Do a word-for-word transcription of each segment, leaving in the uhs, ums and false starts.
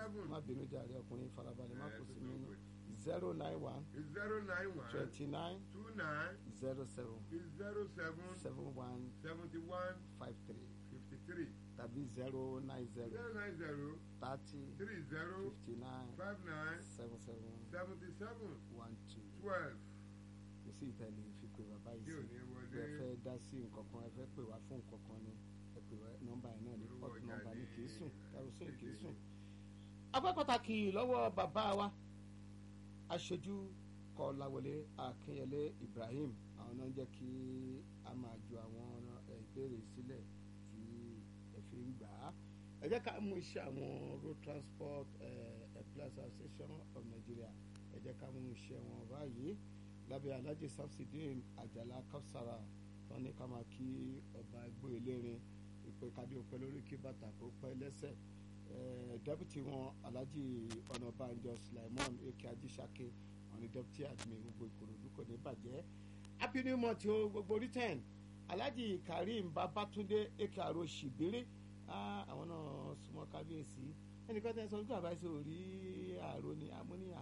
seven. má bínú jàre ọkùnrin farabalẹ̀ má kò sí nínú zero nine one zero nine one twenty nine two nine zero seven zero seven seven one seventy one five three fifty three tàbí zero nine zero zero nine zero thirty three zero fifty nine five nine seven seven seventy seven one two. twelve. kò sí ìtẹ̀lé fi pè bàbá yìí Tí ò sí ní wọlé. ẹ fẹ́ dá sí nǹkan kan ẹ fẹ́ pè wá fún nǹkan kan ni ẹ pè wá nọ́mbà yẹn náà ní Olúwa port ọjà nọ́mbà ní ní kì í sùn kerosene kì í kéde. sùn. apẹ́ pàtàkì lọ́wọ́ bàbá wa aṣojú Kọ́láwọlé Akínyẹlé Ibrahim àwọn náà ń jẹ́ kí a máa ju àwọn ẹ, ìbéèrè sílẹ̀ tí ẹ fi ń gbà á. ẹ jẹ́ ká mú iṣẹ́ àwọn road transport employees association of Nigeria ẹ jẹ́ ká mú iṣẹ́ wọn báyìí lábẹ́ Alhaji Samsudeen Àjàlá Kausara tán ní ká máa kí ọba Ẹgbó Elérin ìpè kádé òpẹ lórí kí bàtà kó pẹ́ lẹ́sẹ̀ dẹ́pútì wọn Alhaji Ọ̀nàbànjọ Sulaimon eke Ajíṣàké àwọn ní dẹ́pútì admin gbogbo Ìkòròdú kò ní bàjẹ́ happy new month o gbogbo return Alhaji Karim Babatunde eke Aro Ṣìbírí àwọn náà súnmọ́ kábíyèsí ẹnìkan tẹ́ sọ wípé àbáṣe ò rí àrò ní amúníyà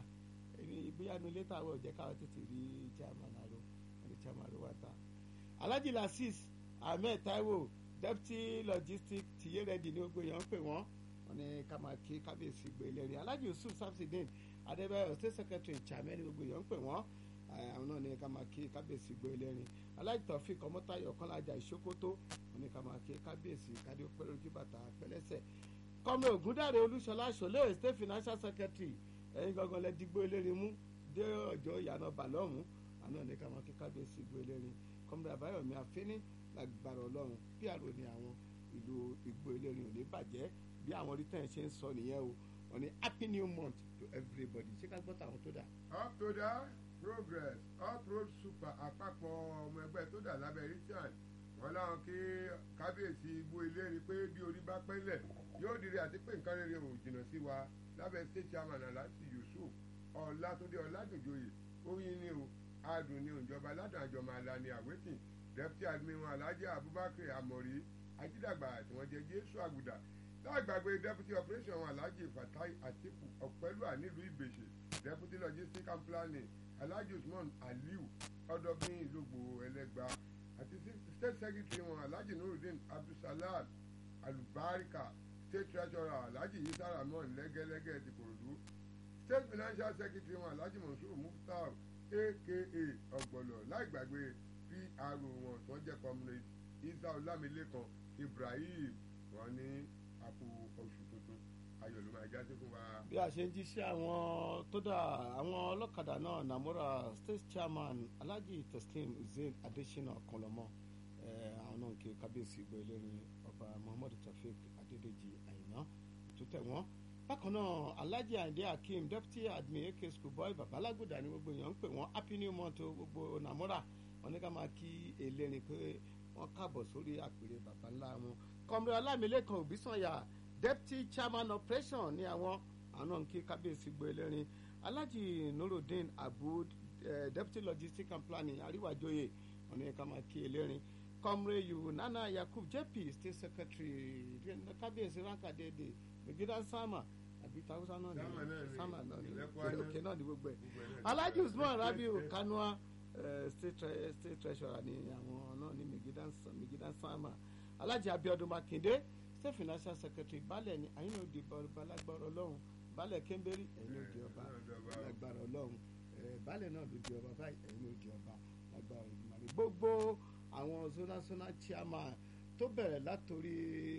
bóyá nu létà wọ̀ jẹ́ káwọn tètè rí chairman àrò àti chairman àrò wà tán. Alhaji Lasis Ahmed Taiwo deputy logistics tìyẹ́ rẹ̀ dì ní gbogbo èèyàn ń pè wọ́n wọ́n ní ká máa kí kábíyèsí gbé lẹ́rìn. Alhaji Yusuf Samsudeen Adébáyọ̀ state secretary chairman ní gbogbo èèyàn ń pè wọ́n àwọn náà ní ká máa kí kábíyèsí gbé lẹ́rìn. Alhaji Taofik Ọmọ́táyọ̀ Kọ́lájà Ìṣókótó wọ́n ní ká máa kí kábíyèsí kádé pẹ́lú kí bàtà pẹ́lẹ́sẹ̀. Kọ́mi Ògúndáre Olúṣọlá Ṣọlẹ́ state financial secretary ẹ̀yin gangan lẹ dìgbò elérin mú dé ọjọ́ ìyànà bàlọ́hún àná ní ká máa kí kábíyèsí gbó elérin kọ́mọdé àbáyọ̀mí àfínní lágbára ọlọ́run bí àrò ní àwọn ìlú ìgbó elérin ò ní bàjẹ́ bí àwọn orí tẹ̀ ṣe ń sọ nìyẹn o wọ́n ní happy new month to everybody ṣé ká gbọ́ tàwọn tó dà. up to that progress up road super àpapọ̀ ọmọ ẹgbẹ́ tó dà lábẹ́ richard wọn láwọn kí kábíyèsí igbó elérin pé bí orí bá pẹ́lẹ̀ yóò dire àti pé nǹkan rere ò jìnnà sí wa lábẹ́ state chairman Alhaji Yusuf Ọlátúndé Ọládùnjoyè oyin ni o adùn ni òǹjọba aládùn àjọmọ àlà ni àwétìn deputy admin wọn Alhaji Abubakar Amori ajídàgbà tí wọ́n jẹ́ Jésù Àgùdà láàgbàgbé deputy operation wọn Alhaji Fatai Atiku Ọ̀pẹ́lúà nílùú Ìbèṣè deputy logistics and planning Alhaji Usman Aliu ọdọgbìn ìlúgbò Ẹlẹ́gbà àti state secretary wọn Alhaji Nurudeen Abdulsalam Alubarika state treasurer Alhaji Isa Ramon lẹ́gẹ́lẹ́gẹ́ ti Kòròdú state financial secretary wọn Alhaji Monsuru Mukhtar aka Ọ̀gbọ̀lọ̀ láìgbàgbé P R O wọn tó ń jẹ́ comrade Isa Ọlámilékan Ibrahim wọn ní àpò oṣù tuntun ayọ̀ ló máa jáde fún wa. bí a ṣe ń jíṣẹ́ àwọn tó dà àwọn ọlọ́kadà náà Namora state chairman Alhaji Teslim Hussein Adesina Kanlọmọ àwọn náà ń kí kábíyèsí gbé elérin ọba Muhammadu Taofeek Adédèjì Àyìnà tó tẹ̀ wọ́n. bákan náà Alhaji Ayinde Akeem deputy admin A K Schoolboy Babalágùdà ní gbogbo èèyàn ń pè wọ́n happy new month gbogbo Namora wọn ní ká máa kí elérin pé wọ́n káàbọ̀ sórí àpèrè bàbá ńlá wọn. kọ́mrẹ́ Ọlámilékan Òbísànyà deputy chairman operation ní àwọn àwọn ń kí kábíyèsí gbé elérin. Alhaji Nurudeen Abud uh, deputy logistics and planning Àríwájòyè wọn ní ká máa kí elérin. kọ́mrẹ́ Yunana Yakub J P state secretary kábíyèsí ránkàdédé Megiddo Sama àbí tàwùsá náà ní Sama náà ní òkè náà ní gbogbo ẹ̀. Alhaji Usman Rabiu Kanua state state treasurer ní àwọn náà ní Megiddo Sama. Alhaji Abiodun Makinde state financial secretary balẹ̀ ní àyìn òde ọba lágbára ọlọ́run balẹ̀ Kẹ́mbẹ́rì ẹ̀yìn òde ọba lágbára ọlọ́run balẹ̀ náà ló di ọba báyìí ẹ̀yìn òde ọba lágbára ìgbìmọ̀ gbogbo àwọn zonal zonal chairman tó bẹ̀rẹ̀ látòrí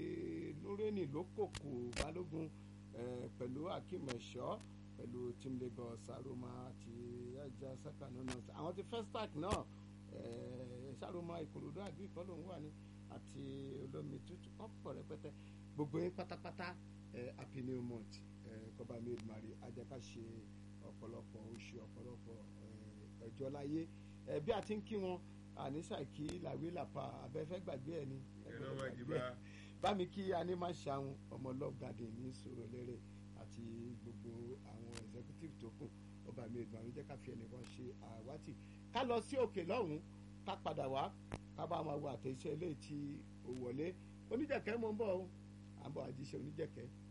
lórẹ́nì lókòkò balógun pẹ̀lú Akeem Ẹ̀ṣọ́ pẹ̀lú team Lagos Saroma àti ajá saka nínú àwọn ti Festac náà Saroma Ìkòròdú àgbẹ̀kọ́ lòún wà ní àti olómi tútù ọ̀pọ̀ rẹpẹtẹ gbogbo yín pátápátá happy new month kọba maid mari ajaka ṣe ọ̀pọ̀lọpọ̀ oṣù ọ̀pọ̀lọpọ̀ ọjọ́ láyé bí a ti ń kí wọn àníṣà kí làwé làpá abẹ́fẹ́ gbàgbé ẹ̀ ní bámi kí animal ṣàwọn ọmọ love garden ní Sùúrùlérè àti gbogbo àwọn executive tó kù ọba maid mari jẹ́ ká fi ẹnìkan ṣe àwátì ká lọ sí òkè lọ́hùn ká padà wá ká bá máa wo àtẹ̀ṣẹ́ ilé tí ò wọlé oníjẹ̀kẹ́ mọ̀ ń bọ̀ ọ́ àbọ̀ àjíṣe oníjẹ̀kẹ́